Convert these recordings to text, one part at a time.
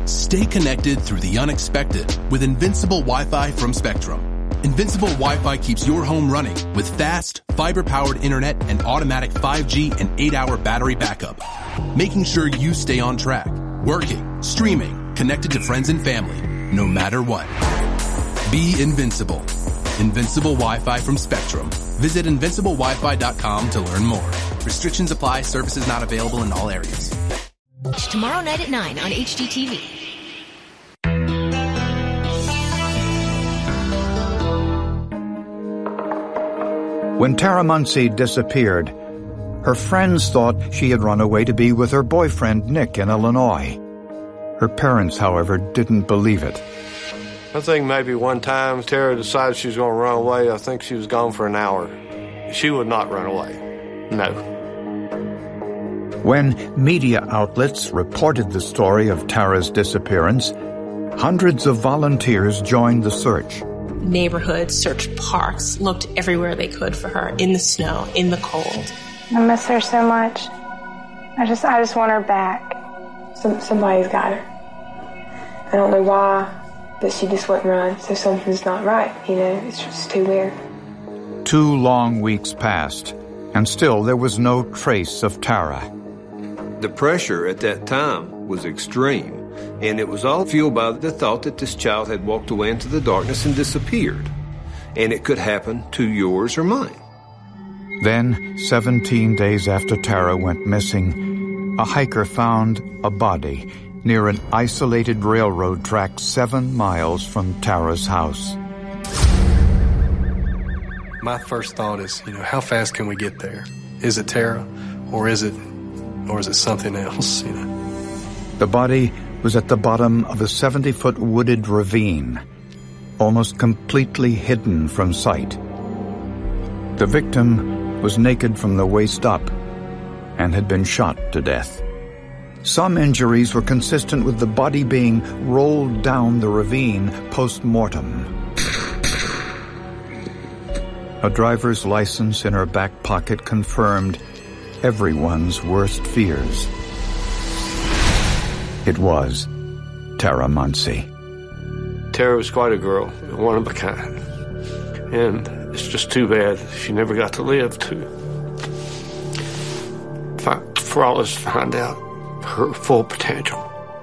Stay connected through the unexpected with Invincible Wi-Fi from Spectrum. Invincible Wi-Fi keeps your home running with fast, fiber-powered internet and automatic 5G and 8-hour battery backup, making sure you stay on track, working, streaming, connected to friends and family, no matter what. Be invincible. Invincible Wi-Fi from Spectrum. Visit invinciblewifi.com to learn more. Restrictions apply. Services not available in all areas. Tomorrow night at 9 on HGTV. When Tara Muncy disappeared, her friends thought she had run away to be with her boyfriend Nick in Illinois. Her parents, however, didn't believe it. I think maybe one time Tara decided she was going to run away. I think she was gone for an hour. She would not run away. No. When media outlets reported the story of Tara's disappearance, hundreds of volunteers joined the search. Neighborhoods searched parks, looked everywhere they could for her, in the snow, in the cold. I miss her so much. I just want her back. Somebody's got her. I don't know why, but she just wouldn't run, so something's not right, it's just too weird. 2 long weeks passed, and still there was no trace of Tara. The pressure at that time was extreme, and it was all fueled by the thought that this child had walked away into the darkness and disappeared, and it could happen to yours or mine. Then, 17 days after Tara went missing, a hiker found a body near an isolated railroad track 7 miles from Tara's house. My first thought is, how fast can we get there? Is it Tara, or is it something else? The body was at the bottom of a 70-foot wooded ravine, almost completely hidden from sight. The victim was naked from the waist up and had been shot to death. Some injuries were consistent with the body being rolled down the ravine post-mortem. A driver's license in her back pocket confirmed everyone's worst fears. It was Tara Muncy. Tara was quite a girl, one of a kind. And it's just too bad she never got to live for all us to find out her full potential.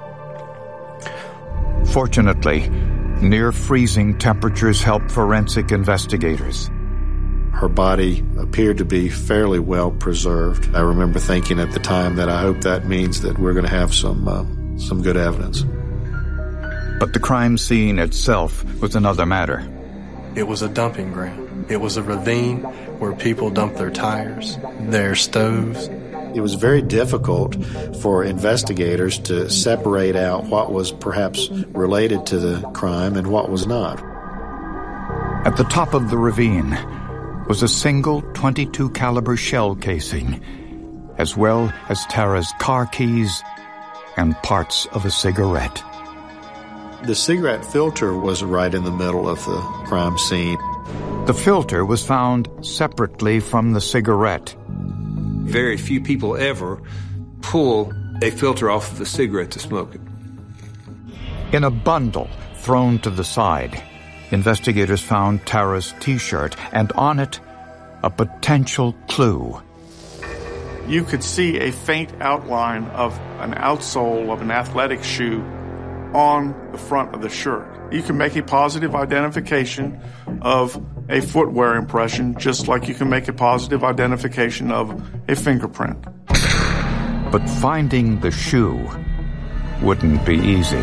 Fortunately, near freezing temperatures helped forensic investigators. Her body appeared to be fairly well preserved. I remember thinking at the time that I hope that means that we're going to have some good evidence. But the crime scene itself was another matter. It was a dumping ground. It was a ravine where people dumped their tires, their stoves. It was very difficult for investigators to separate out what was perhaps related to the crime and what was not. At the top of the ravine was a single .22 caliber shell casing, as well as Tara's car keys and parts of a cigarette. The cigarette filter was right in the middle of the crime scene. The filter was found separately from the cigarette. Very few people ever pull a filter off of a cigarette to smoke it. In a bundle thrown to the side, investigators found Tara's T-shirt, and on it, a potential clue. You could see a faint outline of an outsole of an athletic shoe on the front of the shirt. You can make a positive identification of a footwear impression, just like you can make a positive identification of a fingerprint. But finding the shoe wouldn't be easy.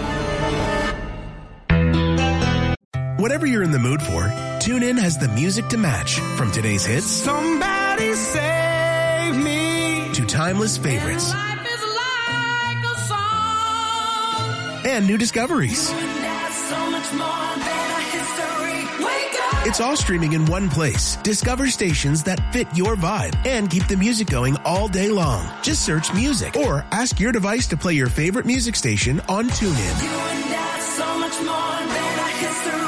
Whatever you're in the mood for, TuneIn has the music to match. From today's hits, Somebody Save Me, to timeless favorites. Life is like a song. And new discoveries. So much more than a history. Wake up. It's all streaming in one place. Discover stations that fit your vibe and keep the music going all day long. Just search music or ask your device to play your favorite music station on TuneIn. You and I, so much more than a history.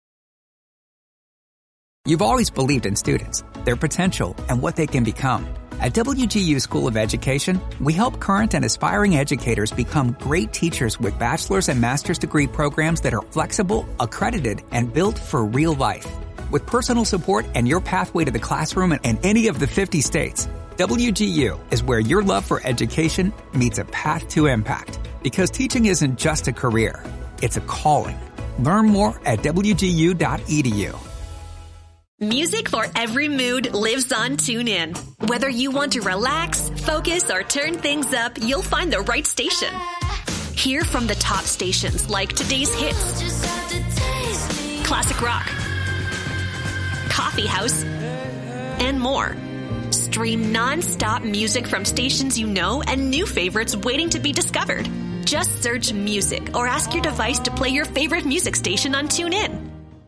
You've always believed in students, their potential, and what they can become. At WGU School of Education, we help current and aspiring educators become great teachers with bachelor's and master's degree programs that are flexible, accredited, and built for real life. With personal support and your pathway to the classroom in any of the 50 states, WGU is where your love for education meets a path to impact. Because teaching isn't just a career, it's a calling. Learn more at wgu.edu. Music for every mood lives on TuneIn. Whether you want to relax, focus, or turn things up, you'll find the right station. Hear from the top stations like Today's Hits, Classic Rock, Coffee House, and more. Stream non-stop music from stations you know and new favorites waiting to be discovered. Just search music or ask your device to play your favorite music station on TuneIn.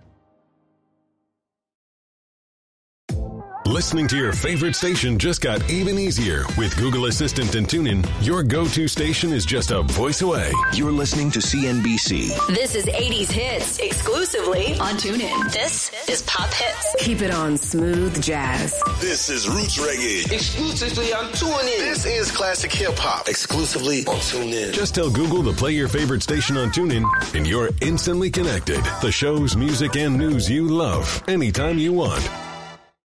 Listening to your favorite station just got even easier. With Google Assistant and TuneIn, your go-to station is just a voice away. You're listening to CNBC. This is 80s Hits, exclusively on TuneIn. This is Pop Hits. Keep it on smooth jazz. This is Roots Reggae, exclusively on TuneIn. This is Classic Hip Hop, exclusively on TuneIn. Just tell Google to play your favorite station on TuneIn, and you're instantly connected. The shows, music, and news you love, anytime you want.